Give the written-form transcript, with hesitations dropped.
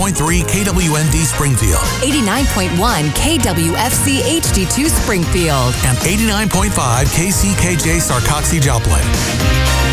89.3 KWMD Springfield, 89.1 KWFC HD2 Springfield, and 89.5 KCKJ Sarcoxie Joplin.